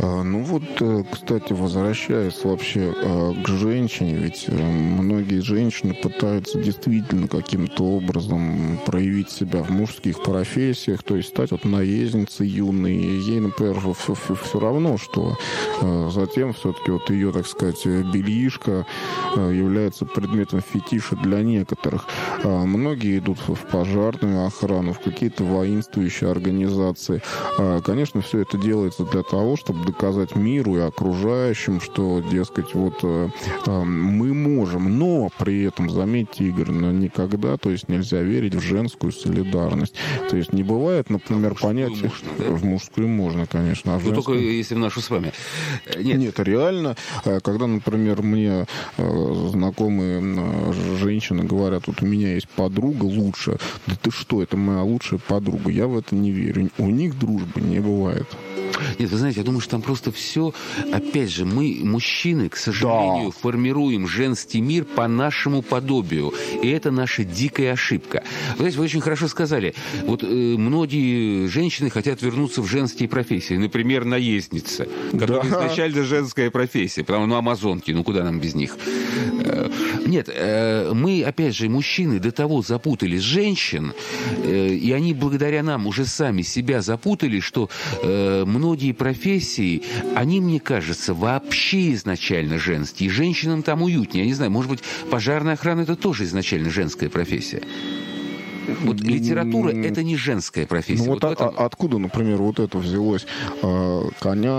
Ну вот, кстати, возвращаясь вообще к женщине, ведь многие женщины пытаются действительно каким-то образом проявить себя в мужских профессиях, то есть стать вот наездницей юной. И ей, например, все равно, что затем все-таки вот ее, так сказать, бельишко является предметом фетиша для некоторых. Многие идут в пожарную охрану, в какие-то воинствующие организации. Конечно, все это делается для того, чтобы доказать миру и окружающим, что, дескать, вот мы можем, но при этом, заметьте, Игорь, никогда, то есть нельзя верить в женскую солидарность. То есть не бывает, например, понятия... В мужскую можно, конечно. А женскую... только если в нашу с вами. Нет, реально, когда, например, мне знакомые женщины говорят, вот у меня есть подруга лучшая, да ты что, это моя лучшая подруга, я в это не верю. У них дружбы не бывает. Нет, вы знаете, я думаю, что там просто все... Опять же, мы, мужчины, к сожалению, формируем женский мир по нашему подобию. И это наша дикая ошибка. Вы знаете, вы очень хорошо сказали. Вот многие женщины хотят вернуться в женские профессии. Например, наездница, которая изначально женская профессия. Потому что, амазонки, куда нам без них? Нет, мы, опять же, мужчины до того запутали женщин, и они благодаря нам уже сами себя запутали, что многие профессии, они, мне кажется, вообще изначально женские. И женщинам там уютнее. Я не знаю, может быть, пожарная охрана – это тоже изначально женская профессия. Вот литература – это не женская профессия. Откуда, например, вот это взялось? Коня